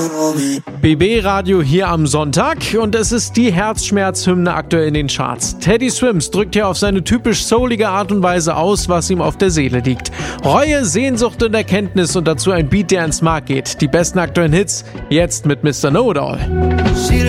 BB Radio hier am Sonntag und es ist die Herzschmerzhymne aktuell in den Charts. Teddy Swims drückt hier auf seine typisch soulige Art und Weise aus, was ihm auf der Seele liegt. Reue, Sehnsucht und Erkenntnis und dazu ein Beat, der ins Mark geht. Die besten aktuellen Hits jetzt mit Mr. Know-It-All.